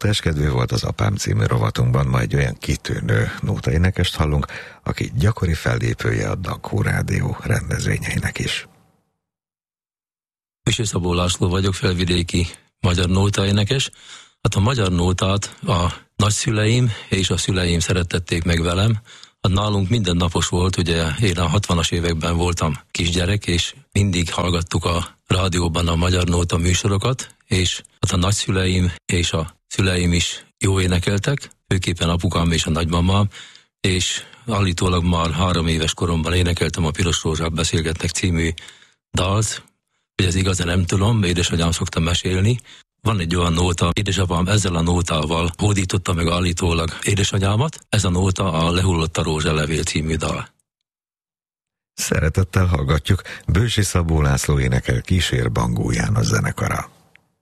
Nótáskedvű volt az Apám című rovatunkban, ma egy olyan kitűnő nótaénekest hallunk, aki gyakori fellépője a Dankó Rádió rendezvényeinek is. Büsi Szabó László vagyok, felvidéki magyar nótaénekes. Hát a magyar nótát a nagyszüleim és a szüleim szerettették meg velem. Hát nálunk mindennapos volt, ugye én a 60-as években voltam kisgyerek, és mindig hallgattuk a rádióban a magyar nóta műsorokat, és hát a nagyszüleim és a szüleim is jó énekeltek, főképpen apukám és a nagymamám, és állítólag már 3 éves koromban énekeltem a Piros Rózsák beszélgetnek című dalt, hogy ez igazán nem tudom, édesanyám szoktam mesélni. Van egy olyan nóta, édesapám ezzel a nótával hódította meg állítólag édesanyámat, ez a nóta a Lehullott a rózsalevél című dal. Szeretettel hallgatjuk, Büsi Szabó László énekel Kísér Bangó János zenekara.